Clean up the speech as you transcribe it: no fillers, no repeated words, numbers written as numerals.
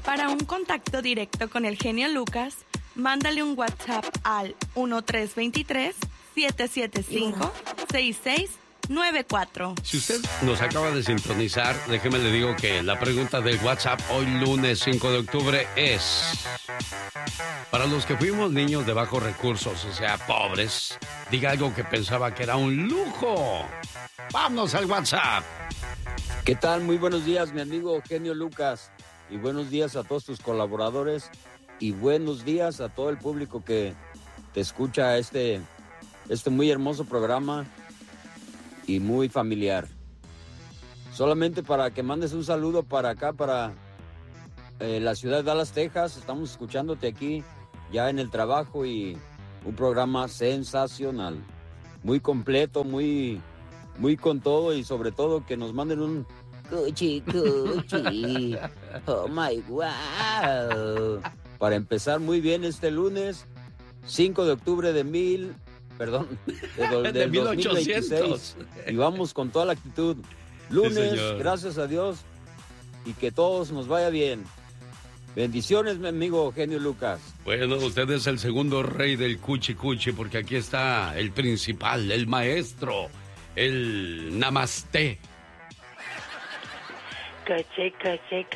Para un contacto directo con el genio Lucas, mándale un WhatsApp al 1323-775-6694. Si usted nos acaba de sintonizar, déjeme le digo que la pregunta del WhatsApp hoy lunes 5 de octubre es: para los que fuimos niños de bajos recursos, o sea, pobres, diga algo que pensaba que era un lujo. ¡Vámonos al WhatsApp! ¿Qué tal? Muy buenos días, mi amigo genio Lucas. Y buenos días a todos tus colaboradores. Y buenos días a todo el público que te escucha este muy hermoso programa y muy familiar. Solamente para que mandes un saludo para acá, para la ciudad de Dallas, Texas. Estamos escuchándote aquí ya en el trabajo y un programa sensacional. Muy completo, muy con todo y sobre todo que nos manden un cuchi, cuchi. Oh my wow. Para empezar muy bien este lunes 5 de octubre de 1800. 2026. Y vamos con toda la actitud. Lunes, sí, gracias a Dios, y que todos nos vaya bien. Bendiciones, mi amigo genio Lucas. Bueno, usted es el segundo rey del cuchi cuchi, porque aquí está el principal, el maestro, el namaste. Cuchi, cuchi,